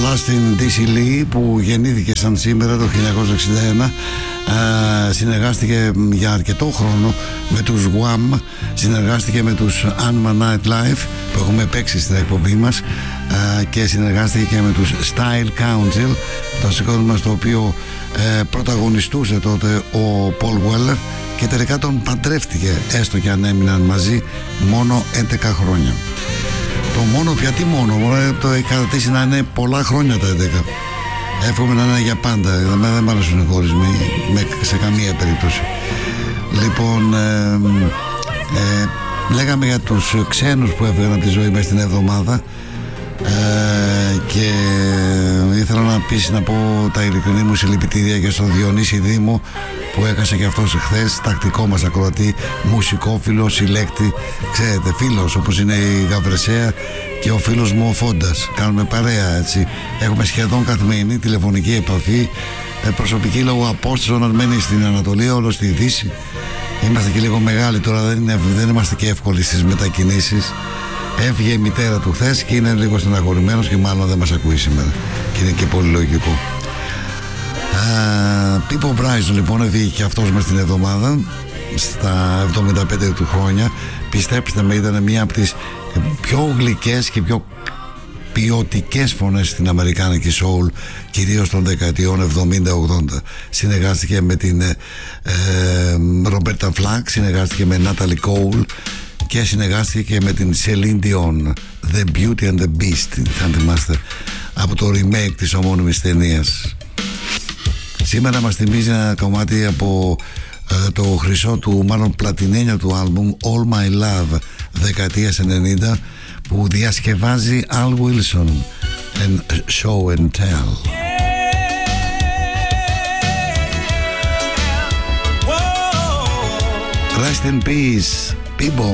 πολλά στην DC Lee που γεννήθηκε σαν σήμερα το 1961. Συνεργάστηκε για αρκετό χρόνο με τους Wham, συνεργάστηκε με τους Anima Night Live που έχουμε παίξει στην εκπομπή μας, και συνεργάστηκε και με τους Style Council, το συγκρότημα στο οποίο πρωταγωνιστούσε τότε ο Paul Weller, και τελικά τον παντρεύτηκε, έστω και αν έμειναν μαζί μόνο 11 χρόνια. Το μόνο πια, τι μόνο, το έχει κατατήσει να είναι πολλά χρόνια τα 11. Εύχομαι να είναι για πάντα. Δεν μ' αρέσουν οι χωρισμοί σε καμία περίπτωση. Λοιπόν, λέγαμε για τους ξένους που έφεραν τη ζωή μες την εβδομάδα, και ήθελα να πω τα ειλικρινή μου συλληπιτήρια και στον Διονύση Δήμο που έκασε και αυτός χθες, τακτικό μας ακροατή, μουσικόφιλο, συλλέκτη, ξέρετε, φίλος όπως είναι η Γαβρεσαία και ο φίλος μου ο Φόντας. Κάνουμε παρέα, έτσι, έχουμε σχεδόν καθημερινή τηλεφωνική επαφή, προσωπική λόγω απόστασης, όταν μένει στην Ανατολή, όλο στη Δύση. Είμαστε και λίγο μεγάλοι τώρα, δεν είμαστε και εύκολοι στις μετακινήσεις. Έφυγε η μητέρα του χθες και είναι λίγο στεναχωρημένος και μάλλον δεν μας ακούει σήμερα, και είναι και πολύ λογικό. Πίπο Μπράιζον λοιπόν έφυγε και αυτός μες την εβδομάδα στα 75 του χρόνια. Πιστέψτε με, ήταν μία από τις πιο γλυκές και πιο ποιοτικές φωνές στην αμερικάνικη soul, κυρίως των δεκαετιών 70-80. Συνεργάστηκε με την Ρομπέρτα Φλακ, συνεργάστηκε με Νάταλι Κόουλ και συνεργάστηκε και με την Celine Dion, The Beauty and the Beast, αν θυμάστε, από το remake της ομώνυμης ταινίας. Σήμερα μας θυμίζει ένα κομμάτι από το χρυσό του, μάλλον πλατινένιο του άλμπουμ All My Love δεκαετίας 90, που διασκευάζει Al Wilson and Show and Tell. Rest in peace, people.